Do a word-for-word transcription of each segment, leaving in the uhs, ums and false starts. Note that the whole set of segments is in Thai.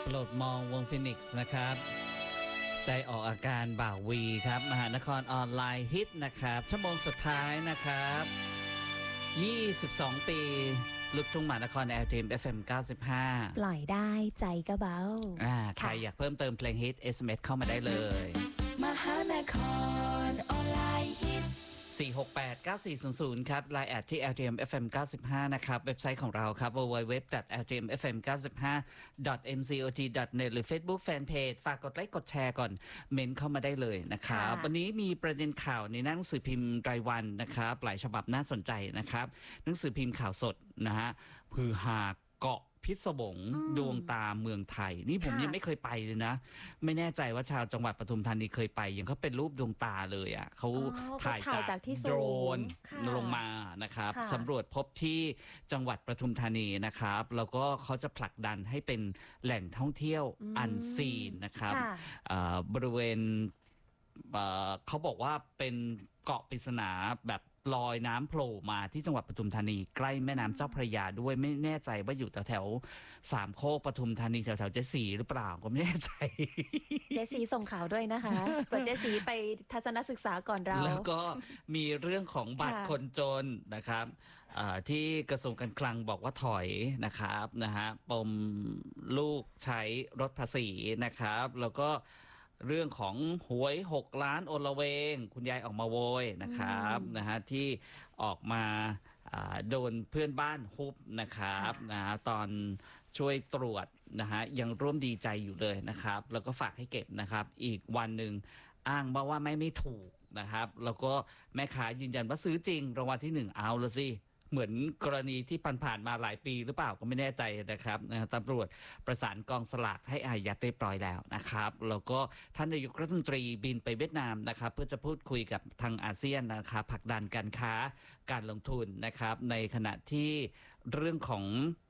โปรดมองวงฟินิกส์นะครับใจออกอาการบ่าววีครับมหานครออนไลน์ฮิตนะครับชั่วโมงสุดท้ายนะครับยี่สิบสองปีลูกทุ่งมหานคร แอล ที เอ็ม เอฟ เอ็ม เก้าสิบห้าปล่อยได้ใจก็เบาอ่าใครอยากเพิ่มเติมเพลงฮิต เอส เอ็ม เอส เข้ามาได้เลยมหานครออนไลน์ฮิตสี่ หก แปด เก้า สี่ ศูนย์ ศูนย์ครับ ไลน์ แอท ที่ แอล ที เอ็ม เอฟ เอ็ม เก้าสิบห้านะครับเว็บไซต์ของเราครับ ดับเบิลยู ดับเบิลยู ดับเบิลยู ดอท แอล ที เอ็ม เอฟ เอ็ม เก้าสิบห้า ดอท เอ็ม ซี โอ ที ดอท เน็ต หรือ Facebook Fanpage ฝากกดไลค์กดแชร์ก่อนเมนเข้ามาได้เลยนะครับวันนี้มีประเด็นข่าวในหนังสือพิมพ์รายวันนะครับหลายฉบับน่าสนใจนะครับหนังสือพิมพ์ข่าวสดนะฮะพือหาเกาะพิศวงดวงตาเมืองไทยนี่ผมยังไม่เคยไปเลยนะไม่แน่ใจว่าชาวจังหวัดปทุมธานีเคยไปยังเขาเป็นรูปดวงตาเลยอ่ะเขาถ่ายจากโดรนลงมานะครับสำรวจพบที่จังหวัดปทุมธานีนะครับแล้วก็เขาจะผลักดันให้เป็นแหล่งท่องเที่ยวอันซีนนะครับบริเวณเขาบอกว่าเป็นเกาะปริศนาแบบลอยน้ำโผล่มาที่จังหวัดปทุมธานีใกล้แม่น้ำเจ้าพระยาด้วยไม่แน่ใจว่าอยู่แถวแถวสามโคกปทุมธานีแถวแถวเจสีหรือเปล่าก็ไม่แน่ใจเจสีส่งข่าวด้วยนะคะเปิดเจสีไปทัศนศึกษาก่อนเราแล้วก็มีเรื่องของบัตรคนจนนะครับที่กระทรวงการคลังบอกว่าถอยนะครับนะฮะปมลูกใช้รถภาษีนะครับแล้วก็เรื่องของหวยหกล้านโอละเวงคุณยายออกมาโวยนะครับนะฮะที่ออกมาโดนเพื่อนบ้านฮุบนะครับนะฮะตอนช่วยตรวจนะฮะยังร่วมดีใจอยู่เลยนะครับแล้วก็ฝากให้เก็บนะครับอีกวันหนึ่งอ้างมาว่าไม่ไม่ถูกนะครับแล้วก็แม่ค้ายืนยันว่าซื้อจริงรางวัลที่หนึ่งเอาละสิเหมือนกรณีที่ผ่านๆมาหลายปีหรือเปล่าก็ไม่แน่ใจนะครับตำรวจประสานกองสลากให้อายัดเรียบร้อยแล้วนะครับแล้วก็ท่านนายกรัฐมนตรีบินไปเวียดนามนะครับเพื่อจะพูดคุยกับทางอาเซียนนะครับผลักดันการค้าการลงทุนนะครับในขณะที่เรื่องของ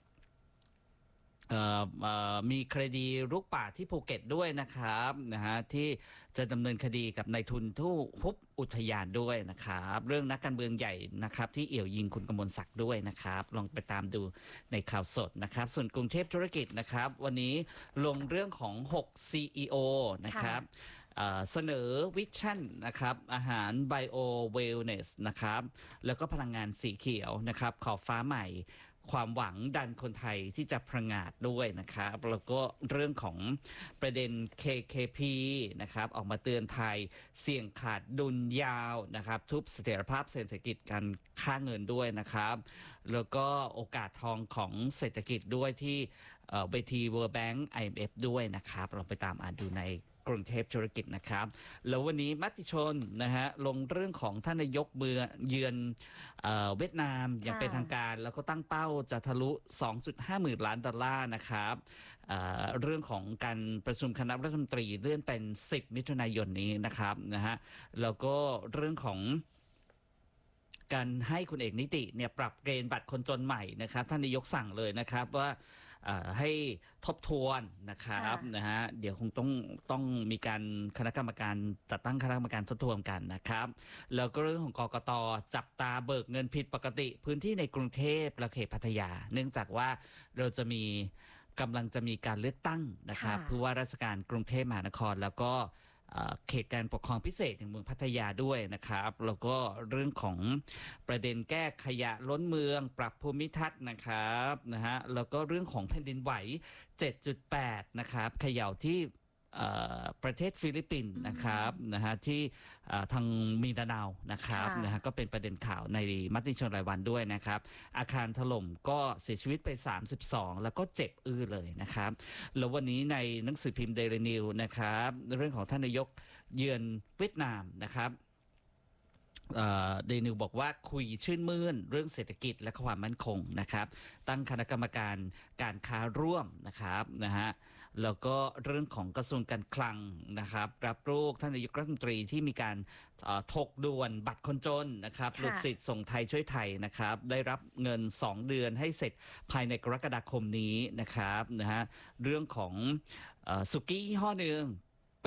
มีคดีรุกป่าที่ภูเก็ตด้วยนะครับนะฮะที่จะดำเนินคดีกับนายทุนทู่ฮุบอุทยานด้วยนะครับเรื่องนักการเมืองใหญ่นะครับที่เอี่ยวยิงคุณกมลศักดิ์ด้วยนะครับลองไปตามดูในข่าวสดนะครับส่วนกรุงเทพธุรกิจนะครับวันนี้ลงเรื่องของหก ซี อี โอ นะครับเสนอวิชั่นนะครับอาหารไบโอเวลเนสนะครับแล้วก็พลังงานสีเขียวนะครับขอบฟ้าใหม่ความหวังดันคนไทยที่จะพงาดด้วยนะครับแล้วก็เรื่องของประเด็น เค เค พี นะครับออกมาเตือนไทยเสี่ยงขาดดุลยาวนะครับทุบเสถียรภาพเศรษฐกิจการค่าเงินด้วยนะครับแล้วก็โอกาสทองของเศรษฐกิจด้วยที่เวที World Bank ไอ เอ็ม เอฟ ด้วยนะครับเราไปตามอ่านดูในกรุงเทพธุรกิจนะครับแล้ววันนี้มติชนนะฮะลงเรื่องของท่านนายกเมืองเยือนเอ่อเวียดนามอย่างเป็นทางการแล้วก็ตั้งเป้าจะทะลุ สองจุดห้า หมื่นล้านดอลลาร์นะครับเอ่อเรื่องของการประชุมคณะรัฐมนตรีเลื่อนเป็นสิบมิถุนายนนี้นะครับนะฮะแล้วก็เรื่องของการให้คุณเอกนิติเนี่ยปรับเกณฑ์บัตรคนจนใหม่นะครับท่านนายกสั่งเลยนะครับว่าให้ทบทวนนะครับนะฮะเดี๋ยวคงต้องต้องมีการคณะกรรมการจัดตั้งคณะกรรมการทบทวนกันนะครับแล้วก็เรื่องของกกต.จับตาเบิกเงินผิดปกติพื้นที่ในกรุงเทพและเขตพัทยาเนื่องจากว่าเราจะมีกำลังจะมีการเลือกตั้งนะครับผู้ว่าราชการกรุงเทพมหานครแล้วก็เขตการปกครองพิเศษแห่งเมืองพัทยาด้วยนะครับแล้วก็เรื่องของประเด็นแก้ขยะล้นเมืองปรับภูมิทัศน์นะครับนะฮะแล้วก็เรื่องของแผ่นดินไหว เจ็ดจุดแปด นะครับเขย่าที่ประเทศฟิลิปปินส์นะครับนะฮะที่ทางมินดาเนานะครับนะฮะก็เป็นประเด็นข่าวในมติชนรายวันด้วยนะครับอาคารถล่มก็เสียชีวิตไปสามสิบสองแล้วก็เจ็บอื้อเลยนะครับแล้ววันนี้ในหนังสือพิมพ์เดลินิวนะครับเรื่องของท่านนายกเยือนเวียดนามนะครับเดนิวบอกว่าคุยชื่นมื่นเรื่องเศรษฐกิจและความมั่นคงนะครับตั้งคณะกรรมการการค้าร่วมนะครับนะฮะแล้วก็เรื่องของกระทรวงการคลังนะครับรับลูกท่านนายกรัฐมนตรีที่มีการถกด่วนบัตรคนจนนะครับลูกศิษย์ส่งไทยช่วยไทยนะครับได้รับเงินสองเดือนให้เสร็จภายในกรกฎาคมนี้นะครับนะฮะเรื่องของสุกี้ยี่ห้อหนึ่งปิด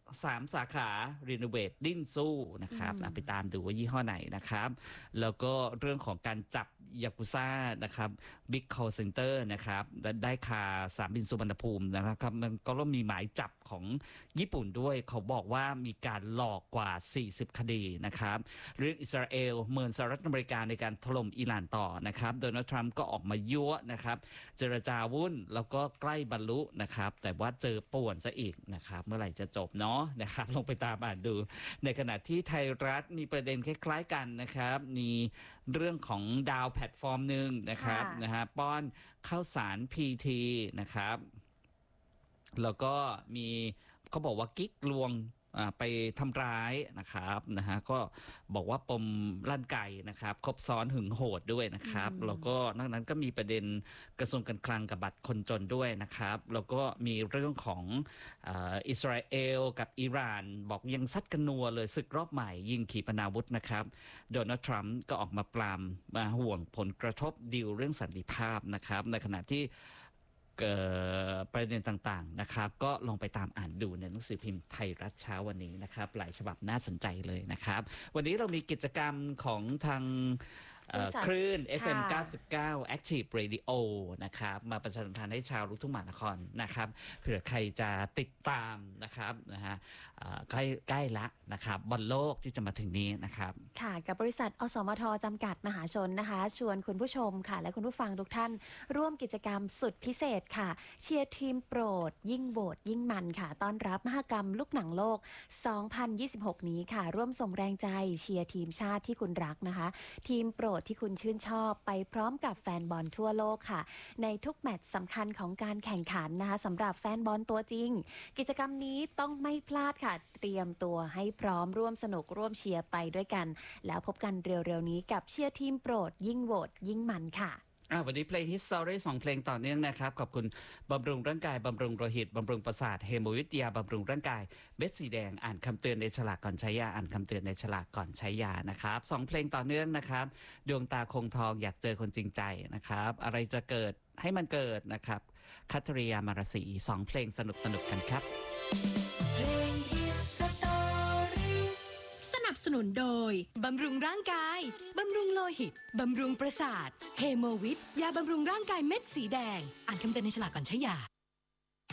สามสาขารีโนเวทดิ้นสู้นะครับอ่ะไปตามดูว่ายี่ห้อไหนนะครับ แล้วก็เรื่องของการจับยากุซ่านะครับบิ๊กคอลเซ็นเตอร์นะครับได้คาสนามบินสุวรรณภูมินะครับมันก็มีหมายจับของญี่ปุ่นด้วยเขาบอกว่ามีการหลอกกว่า สี่สิบ คดีนะครับเรื่องอิสราเอลเมินสหรัฐอเมริกาในการถล่มอิหร่านต่อนะครับโดนัลด์ทรัมป์ก็ออกมายั่วนะครับเจรจาวุ่นแล้วก็ใกล้บรรลุนะครับแต่ว่าเจอป่วนซะอีกนะครับเมื่อไหร่จะจบเนาะนะครับลงไปตามอ่านดู ในขณะที่ไทยรัฐมีประเด็นคล้ายๆกันนะครับมีเรื่องของดาวแพลตฟอร์มหนึ่งนะครับค่ะนะฮะป้อนข้าวสาร พี ที นะครับแล้วก็มีเขาบอกว่ากิ๊กลวงอ่าไปทำร้ายนะครับนะฮะก็บอกว่าปมลั่นไก่นะครับครบซ้อนหึงโหดด้วยนะครับแล้วก็นอกนั้นก็มีประเด็นกระทรวงการคลังกับบัตรคนจนด้วยนะครับแล้วก็มีเรื่องของเอ่ออิสราเอลกับอิหร่านบอกยังซัดกันนัวเลยศึกรอบใหม่ยิงขีปนาวุธนะครับโดนัลด์ทรัมป์ก็ออกมาปรามมาห่วงผลกระทบดีลเรื่องสันติภาพนะครับในขณะที่เอ่อประเด็นต่างๆนะครับก็ลองไปตามอ่านดูในหนังสือพิมพ์ไทยรัฐเช้าวันนี้นะครับหลายฉบับน่าสนใจเลยนะครับวันนี้เรามีกิจกรรมของทางเอ่อบริษัทคลื่น เอฟ เอ็มค่ะเก้าสิบเก้า Active Radio นะครับมาประชาสัมพันธ์ให้ชาวลูกทุ่งมหานครนะครับเผื่อใครจะติดตามนะครับนะฮะเอ่อใกล้ใกล้ละนะครับบอลโลกที่จะมาถึงนี้นะครับค่ะกับบริษัทอสมทจำกัดมหาชนนะคะ ชวนคุณผู้ชมค่ะ และคุณผู้ฟังทุกท่าน ร่วมกิจกรรมสุดพิเศษค่ะ เชียร์ทีมโปรด ยิ่งโหวตยิ่งมันค่ะ ต้อนรับมหกรรมลูกหนังโลก สองพันยี่สิบหก นี้ค่ะ ร่วมส่งแรงใจเชียร์ทีมชาติที่คุณรักนะคะ ทีมโปรดที่คุณชื่นชอบไปพร้อมกับแฟนบอลทั่วโลกค่ะ ในทุกแมตช์สำคัญของการแข่งขันนะคะสำหรับแฟนบอลตัวจริง กิจกรรมนี้ต้องไม่พลาดค่ะ เตรียมตัวให้พร้อมร่วมสนุกร่วมเชียร์ไปด้วยกัน แล้วพบกันเร็วๆนี้กับเชียร์ทีมโปรด ยิ่งโหวตยิ่งมันค่ะอ่าวันนี้เพลง Hit Story สองเพลงต่อเนื่องนะครับขอบคุณบำรุงร่างกายบำรุงโลหิตบำรุงประสาทเฮโมวิทยาบำรุงร่างกายเม็ดสีแดงอ่านคำเตือนในฉลากก่อนใช้ยาอ่านคำเตือนในฉลากก่อนใช้ยานะครับสองเพลงต่อเนื่องนะครับดวงตาคงทองอยากเจอคนจริงใจนะครับอะไรจะเกิดให้มันเกิดนะครับคัตริยามารสีสองเพลงสนุกสนุกๆกันครับเพลง Hit Story สนับสนุนโดย บำรุงร่างกาย บำรุงโลหิต บำรุงประสาท เฮโมวิทยาบำรุงร่างกายเม็ดสีแดง อ่านคำเตือนในฉลากก่อนใช้ยา